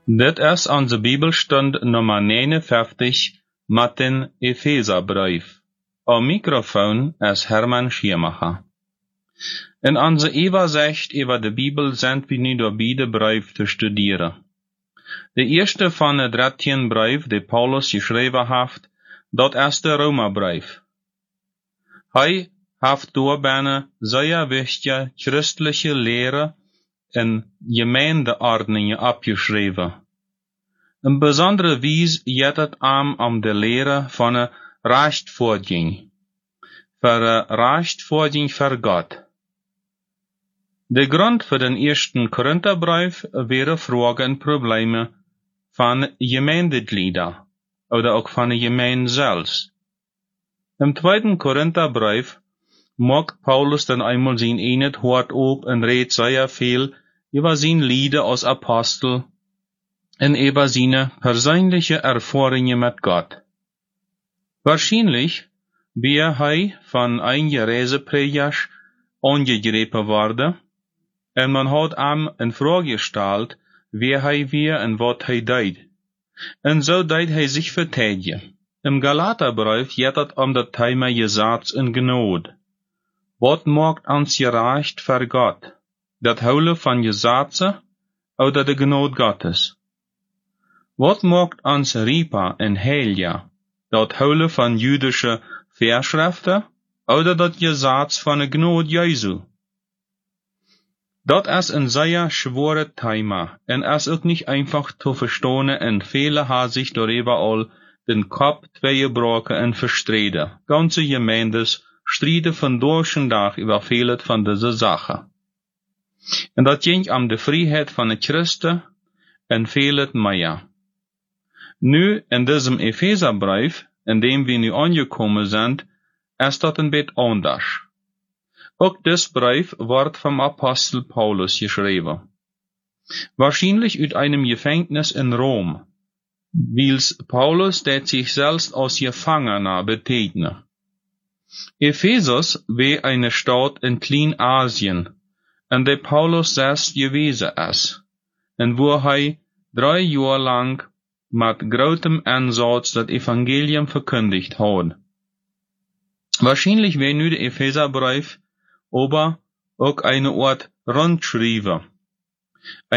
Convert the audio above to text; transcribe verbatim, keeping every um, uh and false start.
Dit is onze Bibelstund nummer negenenvijftig met den Epheserbrief. Am Mikrofon is Herman Schirmacher. In onze Übersicht über de Bibel sind wir nu door beide Brief te studeren. De eerste van de dertien brief die Paulus geschreven heeft, dat is de Romerbrief. Hij heeft door bijna zeer wichtige christelijke leren en gemeendeordningen opgeschreven. Een bijzondere wijze gaat het aan om de leren van een rechtvaardiging, voor een rechtvaardiging voor God. De grond voor de eerste Korintherbrief waren vragen en problemen van gemeendeglieder, oder ook van de gemeente zelfs. Im tweiten Korintherbrief maakt Paulus dan einmal zijn eenheid hart op en redt sehr viel über zijn Lieder als Apostel en über seine persönliche Erfahrungen mit Gott. Wahrscheinlich wäre hij van einige Reiseprägers angegriffen worden, en man hat ihm in Frage gestellt, wer hij weer en wat hij deed. En zo deed hij zich verteidigen. Im Galaterbrief gaat het om dat Thema Gesetz en Gnade. Wat maakt ons gerecht voor God? Dat houden van Gesetze oder de Gnade Gottes? Wat maakt ons rieper en heiliger? Dat houden van jüdische Verschriften oder dat Gesetz van de Gnade Jesu? Dat is een zeer schwere Thema en is ook niet einfach te verstaan en velen hebben zich darüber al den Kopf tweegebroken en verstreden. Ganze Gemeindes strijden vandaag en dag über viele van deze Sachen. En dat ging om de vrijheid van de Christen en veel meer. Nu, in diesem Epheserbrief, in dem wir nu angekommen sind, is dat een beetje anders. Ook dit brief wordt vom Apostel Paulus geschrieben. Wahrscheinlich uit einem Gefängnis in Rom, wils Paulus det sich selbst als Gefangener betegnet. Ephesus war eine Stadt in Kleinasien, in der Paulus selbst gewesen ist, en wo hij drei Jahre lang mit großem Einsatz das Evangelium verkündigt hat. Wahrscheinlich war nu de Epheserbrief aber auch eine Art Rundschreiben,